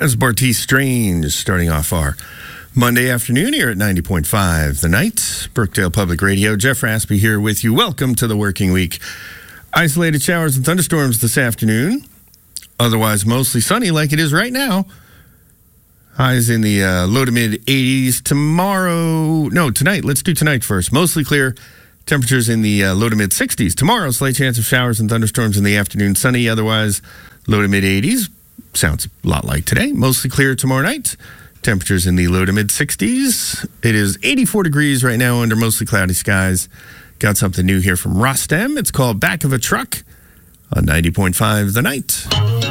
As Bartees Strange starting off our Monday afternoon here at 90.5 The Night, Brookdale Public Radio. Jeff Raspy here with you. Welcome to the working week. Isolated showers and thunderstorms this afternoon. Otherwise mostly sunny like it is right now. Highs in the low to mid 80s. Tonight. Let's do tonight first. Mostly clear. Temperatures in the low to mid 60s. Tomorrow, slight chance of showers and thunderstorms in the afternoon. Sunny, otherwise low to mid 80s. Sounds a lot like today. Mostly clear tomorrow night. Temperatures in the low to mid 60s. It is 84 degrees right now under mostly cloudy skies. Got something new here from Rostem. It's called Back of a Truck on 90.5 The Night.